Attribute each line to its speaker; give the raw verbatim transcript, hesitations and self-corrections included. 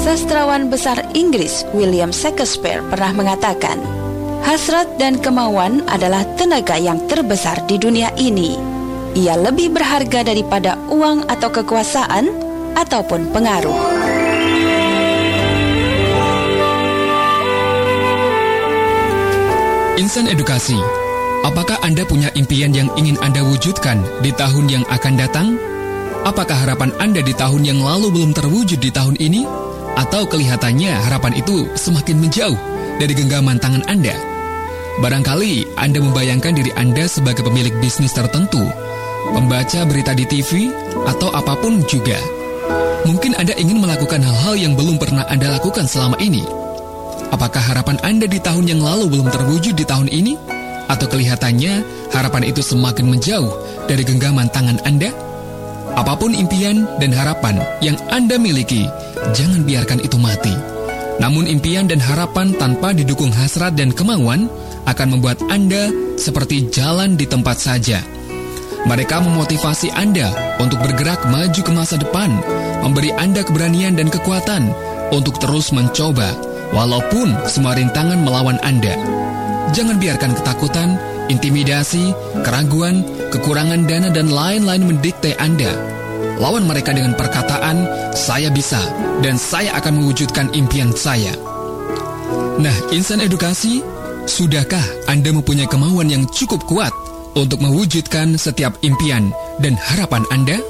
Speaker 1: Sastrawan besar Inggris William Shakespeare pernah mengatakan, hasrat dan kemauan adalah tenaga yang terbesar di dunia ini. Ia lebih berharga daripada uang atau kekuasaan ataupun pengaruh.
Speaker 2: Insan Edukasi, apakah Anda punya impian yang ingin Anda wujudkan di tahun yang akan datang? Apakah harapan Anda di tahun yang lalu belum terwujud di tahun ini? Atau kelihatannya harapan itu semakin menjauh dari genggaman tangan Anda? Barangkali Anda membayangkan diri Anda sebagai pemilik bisnis tertentu, pembaca berita di T V, atau apapun juga. Mungkin Anda ingin melakukan hal-hal yang belum pernah Anda lakukan selama ini. Apakah harapan Anda di tahun yang lalu belum terwujud di tahun ini? Atau kelihatannya harapan itu semakin menjauh dari genggaman tangan Anda? Apapun impian dan harapan yang Anda miliki, jangan biarkan itu mati. Namun impian dan harapan tanpa didukung hasrat dan kemauan akan membuat Anda seperti jalan di tempat saja. Mereka memotivasi Anda untuk bergerak maju ke masa depan, memberi Anda keberanian dan kekuatan untuk terus mencoba, walaupun semua rintangan melawan Anda. Jangan biarkan ketakutan, intimidasi, keraguan, kekurangan dana, dan lain-lain mendikte Anda. Lawan mereka dengan perkataan, saya bisa, dan saya akan mewujudkan impian saya. Nah, insan edukasi, sudahkah Anda mempunyai kemauan yang cukup kuat untuk mewujudkan setiap impian dan harapan Anda?